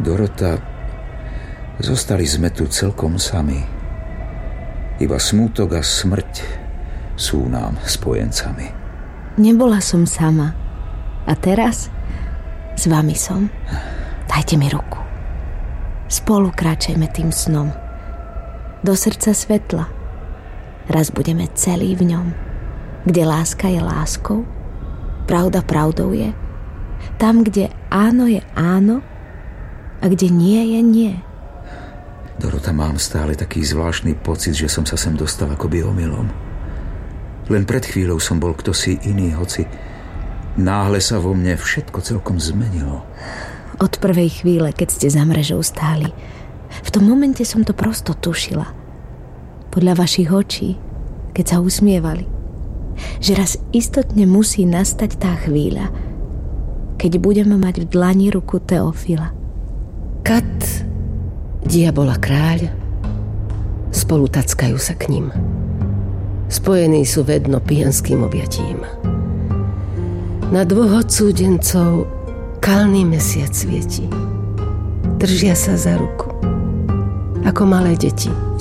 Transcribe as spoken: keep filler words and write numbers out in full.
Dorota, zostali sme tu celkom sami. Iba smútok a smrť sú nám spojencami. Nebola som sama. A teraz s vami som. Dajte mi ruku. Spolu kráčajme tým snom. Do srdca svetla. Raz budeme celí v ňom. Kde láska je láskou, pravda pravdou je. Tam, kde áno je áno a kde nie je nie. Dorota, mám stále taký zvláštny pocit, že som sa sem dostal akoby omylom. Len pred chvíľou som bol kdosi iný, hoci náhle sa vo mne všetko celkom zmenilo. Od prvej chvíle, keď ste za mrežou stáli, v tom momente som to prosto tušila. Podľa vašich očí, keď sa usmievali, že raz istotne musí nastať tá chvíľa, keď budeme mať v dlani ruku Teofila. Kat, diabol a kráľ spolu tackajú sa k ním. Spojení sú vedno pijanským objatím. Na dvoch odsúdencov kalný mesiac svieti. Držia sa za ruku, ako malé deti.